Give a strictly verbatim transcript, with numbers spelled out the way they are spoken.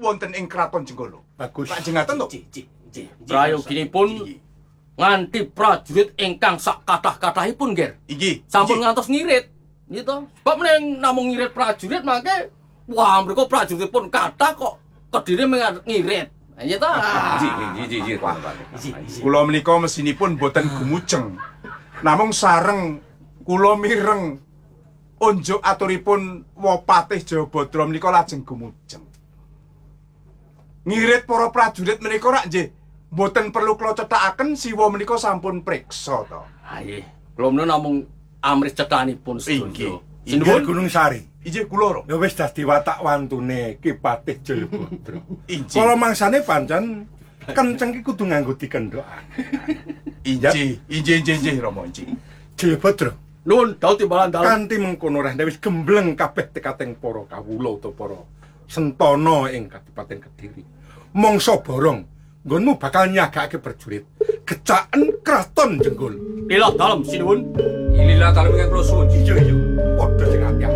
wonten ing kraton Jenggala. Bagus. Lajengaken to. Prayoginipun nganti prajurit ingkang sak kathah-kathahipun, Ger. Iki Sampun ngantos ngirit. Nggih to. Sebab meneng namung ngirit prajurit mangke wah mriku prajuritipun kathah kok kedire ngirit. Nggih to. Ji, ji, ji, ji, kula menika mesinipun boten gumujeng. Namung sareng kula mireng unjuk aturipun Wapatih Jayabadra menika lajeng gumujeng. Ngirit para prajurit menika rak nggih mboten perlu kula cethakaken siwa menika sampun priksa to. Ha nggih. Kula menawa namung amrih cethanipun sedaya. Sinuwun Gunung Sari. Inggih kula. Ya wis dadi watak wantune Ki Patih Jayabadra. Inggih. Kala mangsane pancen kenceng ki kudu nganggo dikendhokan. Inggih, inggih inggih Rama inggih. Jayabadra. Nuwun dawuh timbalan dalem. Kanthi mengkono reh wis gembleng kabeh tekating para kawula utawa para sentana ing Kadipaten Kediri. Mangsa borong nggonmu bakal nyagake prajurit gecaken kraton Jenggala. Lila dalem sinuwun. Ililah dalem ingkang kula suwun. Iya iya. Padha sing ati-ati.